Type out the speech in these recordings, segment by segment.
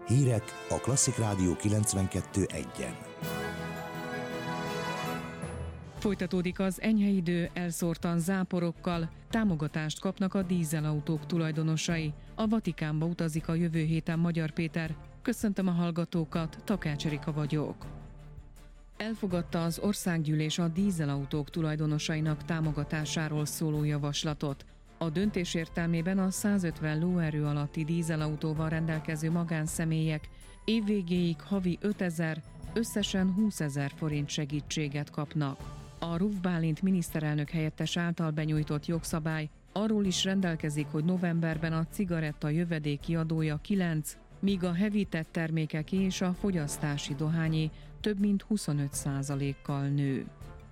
Hírek a Klasszik Rádió 92.1-en. Folytatódik az enyhe idő, elszórtan záporokkal, támogatást kapnak a dízelautók tulajdonosai. A Vatikánba utazik a jövő héten Magyar Péter. Köszöntöm a hallgatókat, Takács Erika vagyok. Elfogadta az országgyűlés a dízelautók tulajdonosainak támogatásáról szóló javaslatot. A döntés értelmében a 150 lóerő alatti dízelautóval rendelkező magánszemélyek évvégéig havi 5000, összesen 20 000 forint segítséget kapnak. A Ruf Bálint miniszterelnök helyettes által benyújtott jogszabály arról is rendelkezik, hogy novemberben a cigaretta jövedéki adója 9, míg a hevített termékeké és a fogyasztási dohányé több mint 25%-kal nő.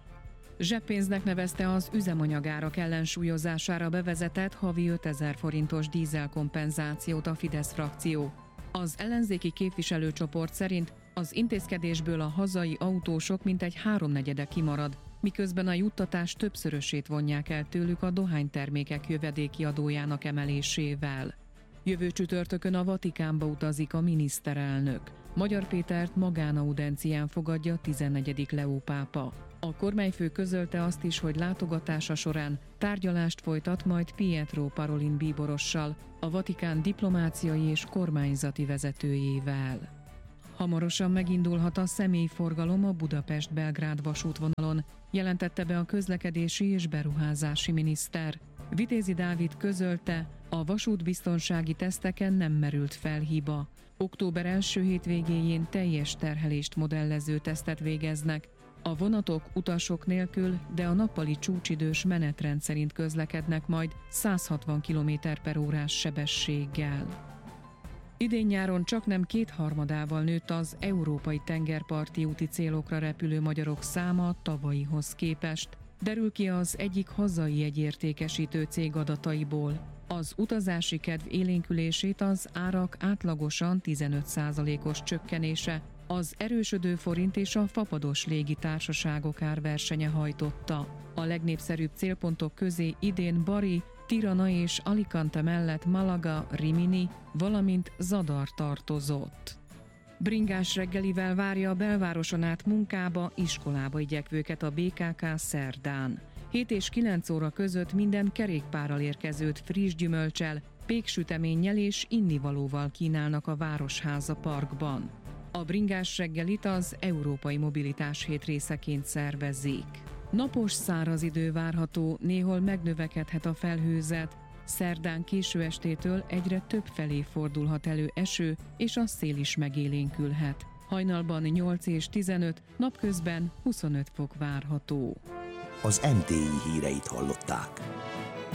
Zseppénznek nevezte az üzemanyagárak ellensúlyozására bevezetett havi 5000 forintos dízelkompenzációt a Fidesz frakció. Az ellenzéki képviselőcsoport szerint az intézkedésből a hazai autósok mintegy 3/4 kimarad, miközben a juttatás többszörösét vonják el tőlük a dohánytermékek jövedéki adójának emelésével. Jövő csütörtökön a Vatikánba utazik a miniszterelnök. Magyar Pétert magánaudencián fogadja 14. Leó pápa. A kormányfő közölte azt is, hogy látogatása során tárgyalást folytat majd Pietro Parolin bíborossal, a Vatikán diplomáciai és kormányzati vezetőjével. Hamarosan megindulhat a személyforgalom a Budapest-Belgrád vasútvonalon, jelentette be a közlekedési és beruházási miniszter. Vitézi Dávid közölte, a vasútbiztonsági teszteken nem merült fel hiba. Október első hétvégéjén teljes terhelést modellező tesztet végeznek. A vonatok utasok nélkül, de a nappali csúcsidős menetrend szerint közlekednek majd 160 km/órás sebességgel. Idén-nyáron csaknem 2/3-ával nőtt az európai tengerparti úti célokra repülő magyarok száma a tavalyihoz képest. Derül ki az egyik hazai jegyértékesítő cég adataiból. Az utazási kedv élénkülését az árak átlagosan 15%-os csökkenése, az erősödő forint és a fapados légitársaságok árversenye hajtotta. A legnépszerűbb célpontok közé idén Bari, Tirana és Alicante mellett Malaga, Rimini, valamint Zadar tartozott. Bringás reggelivel várja a belvároson át munkába, iskolába igyekvőket a BKK szerdán. 7 és 9 óra között minden kerékpárral érkezőt friss gyümölccsel, péksüteménnyel és innivalóval kínálnak a Városháza Parkban. A bringás reggelit az Európai Mobilitás Hét részeként szervezik. Napos, száraz idő várható, néhol megnövekedhet a felhőzet. Szerdán késő estétől egyre több felé fordulhat elő eső, és a szél is megélénkülhet. Hajnalban 8 és 15, napközben 25 fok várható. Az MTI híreit hallották.